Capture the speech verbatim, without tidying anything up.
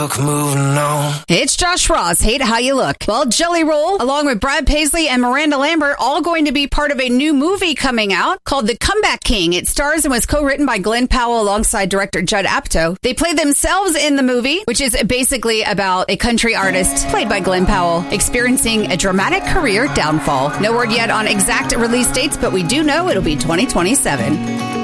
moving on. It's Josh Ross. Hate How You Look. Well, Jelly Roll, along with Brad Paisley and Miranda Lambert, all going to be part of a new movie coming out called The Comeback King. It stars and was co-written by Glenn Powell alongside director Judd Apatow. They play themselves in the movie, which is basically about a country artist, played by Glenn Powell, experiencing a dramatic career downfall. No word yet on exact release dates, but we do know it'll be twenty twenty-seven.